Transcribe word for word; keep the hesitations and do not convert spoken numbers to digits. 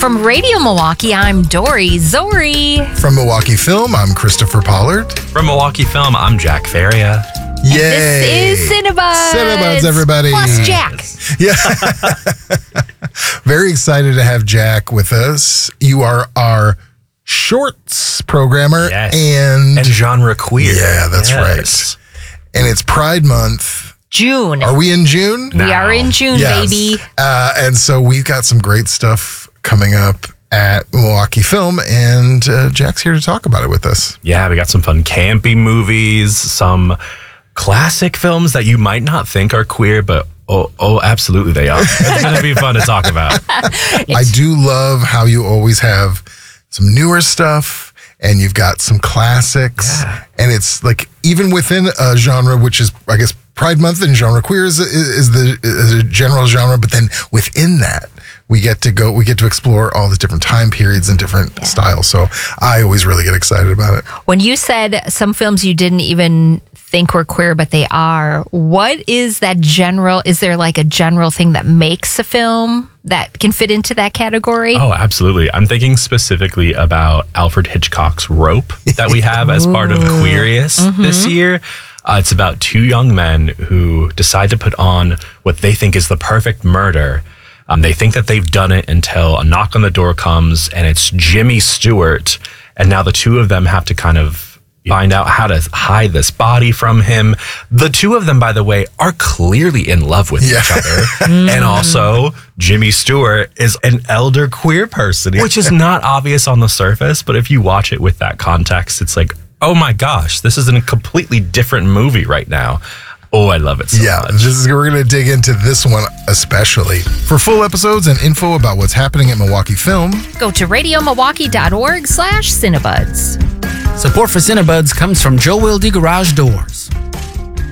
From Radio Milwaukee, I'm Dory Zori. From Milwaukee Film, I'm Christopher Pollard. From Milwaukee Film, I'm Jack Faria. Yay! This is Cinebuds. Cinebuds, everybody. Plus Jack. Yeah. Very excited to have Jack with us. You are our shorts programmer Yes. and... And genre queer. Yeah, that's Yes. right. And it's Pride Month. June. Are we in June? We are in June, Yes. baby. Uh, and so we've got some great stuff coming up at Milwaukee Film, and uh, Jack's here to talk about it with us. Yeah, we got some fun campy movies, some classic films that you might not think are queer, but oh, oh absolutely they are. It's going to be fun to talk about. I do love how you always have some newer stuff, and you've got some classics, Yeah. and it's like even within a genre, which is, I guess, Pride Month and genre queer is, is the is a general genre, but then within that, we get to go, we get to explore all the different time periods and different Yeah. styles. So I always really get excited about it. When you said some films you didn't even think were queer, but they are, what is that general, is there like a general thing that makes a film that can fit into that category? Oh, absolutely. I'm thinking specifically about Alfred Hitchcock's Rope that we have as part of Queerius this year. Uh, it's about two young men who decide to put on what they think is the perfect murder. Um, they think that they've done it until a knock on the door comes, and it's Jimmy Stewart. And now the two of them have to kind of find out how to hide this body from him. The two of them, by the way, are clearly in love with Yeah. each other. And also, Jimmy Stewart is an elder queer person, which is not obvious on the surface. But if you watch it with that context, it's like, oh my gosh, this is a completely different movie right now. Oh, I love it so Yeah, much. this is, we're going to dig into this one especially. For full episodes and info about what's happening at Milwaukee Film, Go to radiomilwaukee.org slash Cinebuds. Support for Cinebuds comes from Joe Wilde Garage Doors.